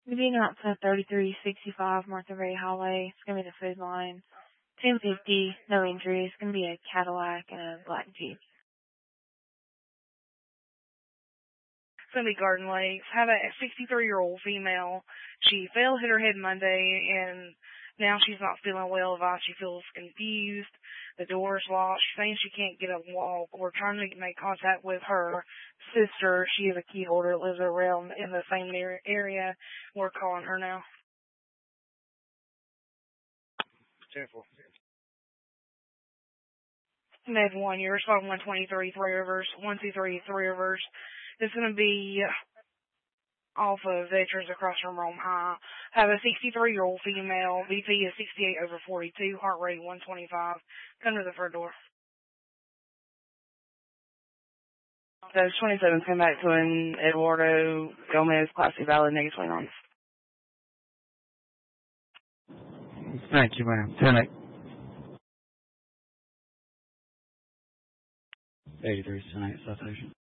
Moving out to 3365 Martha Ray Highway. It's going to be the Food Line. 1050, no injuries. It's going to be a Cadillac and a black Jeep. It's going to be Garden Lakes. Have a 63-year-old female. She fell, hit her head Monday, and now she's not feeling well. She feels confused. The door's locked. She's saying she can't get up and walk. We're trying to make contact with her sister. She is a key holder, lives around in the same area. We're calling her now. 10-4. Med 1, you're responding 123, 3 Rivers, 123, 3 Rivers. It's going to be off of Veterans across from Rome High. Have a 63-year-old female. BP is 68/42, heart rate 125. Come to the front door. So 27, come back to an Eduardo Gomez, Class C valid, negative 29. Thank you, ma'am. 10-8. 83 is 10-8, citation.